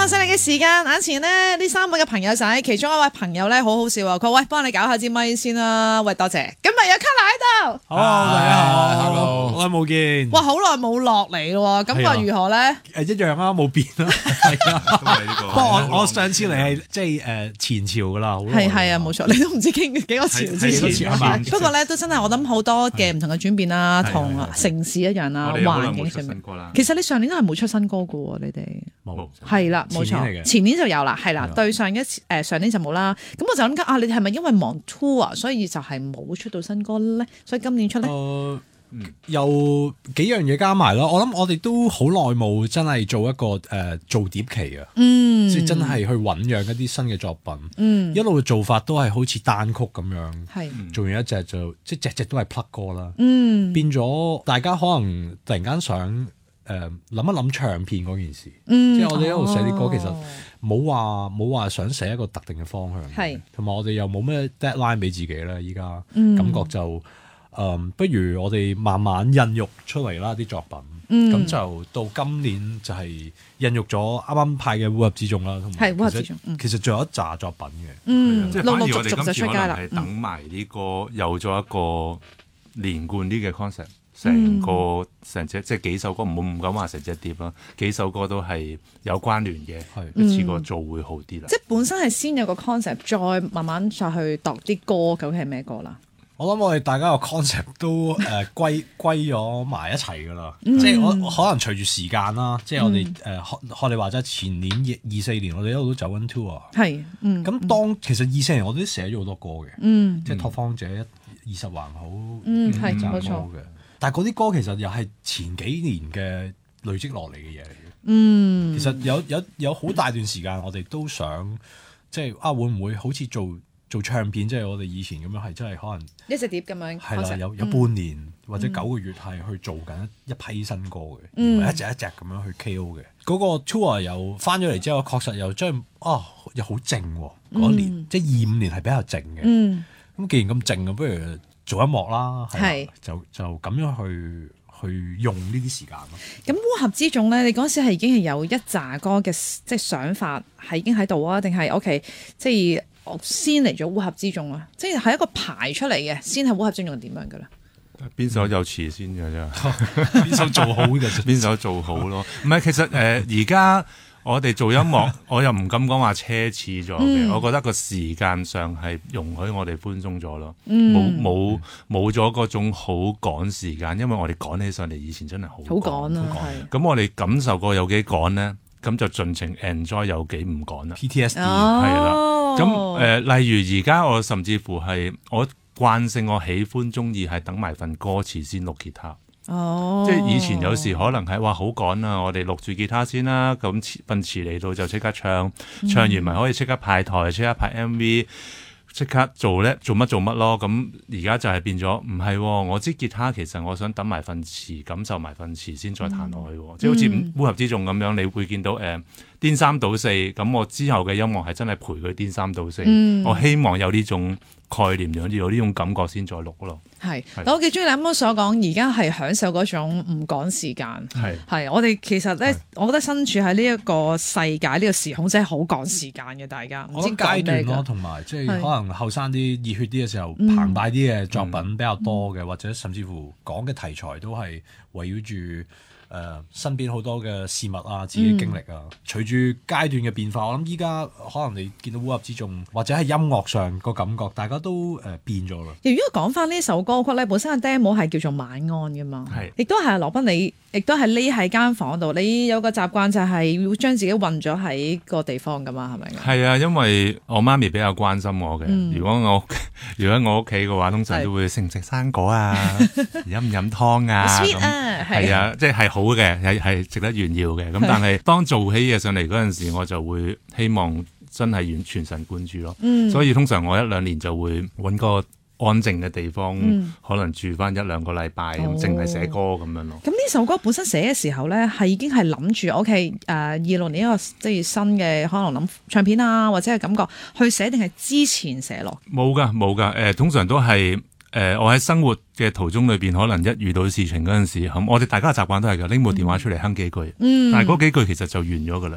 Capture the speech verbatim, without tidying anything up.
我細力嘅時間，眼前咧呢三位嘅朋友仔，其中一位朋友咧好好笑啊！佢話喂，幫你搞下支咪先啦，喂多謝。今日有 Kolor 喺度， 好，大家好，好耐冇見。 哇，好耐冇落嚟咯，感覺如何咧？ 誒，一樣啊，冇變啦，係啊。不過我我上次嚟係即係誒前朝噶啦，好耐。 係係啊，冇錯，你都唔知經幾個朝之前。不過咧都真係我諗好多嘅唔同嘅轉變啦，同城市一樣啦，環境上面。其實你上年都係冇出新歌噶喎，你哋冇係啦，冇錯，前年就有啦，係啦，對上一誒上年就冇啦。咁我就諗緊啊，你哋係咪因為忙 tour 啊，所以就係冇出到新歌咧？所以今年出咧， 誒有幾樣嘢加埋咯。我諗我哋都好耐冇真係做一個誒做碟期啊， 嗯， 即係真係去醞釀一啲新嘅作品， 嗯， 一路嘅做法都係好似單曲咁樣， 係做完一隻就即係隻隻都係 plug 歌啦， 嗯， 變咗大家可能突然間想誒諗一諗唱片嗰件事， 嗯， 即係我哋一路寫啲歌，其實冇話冇話想寫一個特定嘅方向， 係，同埋我哋又冇咩 deadline 俾自己咧，依家感覺就。誒、嗯，不如我哋慢慢孕育出嚟啦啲作品，咁、嗯、就到今年就係孕育咗啱啱派嘅烏合之眾啦，同埋烏合之眾， 其實仲有一紮作品嘅， 嗯， 即係反而我哋今次可能係等埋呢個有咗一個連貫啲嘅 concept，成個成隻即係幾首歌，唔好唔敢話成隻碟啦，幾首歌都係有關聯嘅， 嗯、 一次過做會好啲啦。 即係本身係先有個 concept，再慢慢再去度啲歌，究竟係咩歌啦？ 我諗我哋大家個 concept 都誒、呃、歸歸咗埋一齊噶啦，嗯、即係我可能隨住時間啦，即係我哋誒學學你話齋前年二四年我哋一路都走緊 tour，係，嗯，咁當其實二四年我哋都寫咗好多歌嘅，嗯，即係拓荒者二十還好， 嗯係冇錯嘅，但係嗰啲歌其實又係前幾年嘅累積落嚟嘅嘢嚟嘅， 嗯， 其實有有有好大段時間我哋都想即係啊會唔會好似做做唱片，即係我哋以前咁樣，係真係可能一隻碟咁樣， 係啦，有有半年、嗯、或者九個月係去做緊一批新歌嘅， 嗯、 唔係一隻一隻咁樣去 K O 嘅。嗰、嗰個 tour 又翻咗嚟之後，確實又將啊又好靜喎、啊。嗰年、嗯、即係二五年係比較靜嘅。咁、嗯、既然咁靜，不如做音樂啦，係就就咁樣去去用呢啲時間咯。 咁烏合之眾咧，你嗰時係已經係有一紮歌嘅即係想法係已經喺度啊，定係 OK 即係？先嚟咗烏合之眾啊，即係係一個排出嚟嘅，先係烏合之眾係點樣噶啦？ 邊首有詞先嘅啫， 邊首做好嘅， 邊首做好咯？唔係，其實誒而家我哋做音樂，我又唔敢講話奢侈咗嘅，嗯、我覺得個時間上係容許我哋寬鬆咗咯，冇冇冇咗嗰種好趕時間，因為我哋趕起上嚟以前真係好好趕啊， 係。咁我哋感受過有幾趕咧，咁就盡情 enjoy 有幾唔趕啦。 P T S D 係啦。咁誒、呃，例如而家我甚至乎係我慣性我喜歡中意係等埋份歌詞先錄吉他， 哦， 即係以前有時可能係話好趕啊，我哋錄住吉他先啦，咁份詞嚟到就即刻唱，唱完咪可以即刻派台，即刻拍 M V， 即刻做咧做乜做乜咯。咁而家就係變咗唔係，我支吉他其實我想等埋份詞，感受埋份詞先再彈落去，嗯、即係好似烏合之眾咁樣，你會見到誒。呃顛三倒四，咁我之後嘅音樂係真係陪佢顛三倒四。嗯、我希望有呢種概念，有有呢種感覺先再錄咯。 係，我幾中意你啱啱所講，而家係享受嗰種唔趕時間。係係，我哋其實咧，我覺得身處喺呢一個世界呢、呢個時空真係好趕時間嘅，大家。唔知階段咯，同埋即係可能後生啲、熱血啲嘅時候， 嗯、 澎湃啲嘅作品比較多嘅，嗯、或者甚至乎講嘅題材都係圍繞住。誒、呃、身邊好多嘅事物啊，自己嘅經歷啊，嗯、隨住階段嘅變化，我諗依家可能你見到烏合之眾，或者係音樂上個感覺，大家都誒、呃、變咗啦。 如果講翻呢首歌曲咧，本身嘅 demo 係叫做晚安嘅嘛，係，亦都係羅賓你，亦都係匿喺間房度，你有個習慣就係要將自己韞咗喺個地方噶嘛，係咪？ 係啊，因為我媽咪比較關心我嘅、嗯，如果我如果我屋企嘅話，通常都會食唔食生果啊，飲唔飲湯啊， sweet 啊， 係啊，即係好嘅，係係值得炫耀嘅。咁但係當做起嘢上嚟嗰陣時，我就會希望真係完全神貫注咯。嗯、所以通常我一兩年就會揾個安靜嘅地方，嗯、可能住翻一兩個禮拜咁，淨係寫歌咁樣咯。 咁呢首歌本身寫嘅時候咧，係已經係諗住 OK 誒二六年一個即係新嘅可能諗唱片啊，或者係感覺去寫，定係之前寫落？冇噶冇噶，誒、呃、通常都係。誒、呃，我喺生活嘅途中裏邊，可能一遇到事情嗰陣時，咁我哋大家嘅習慣都係㗎，拎部電話出嚟哼幾句，嗯、但係嗰幾句其實就完咗㗎啦。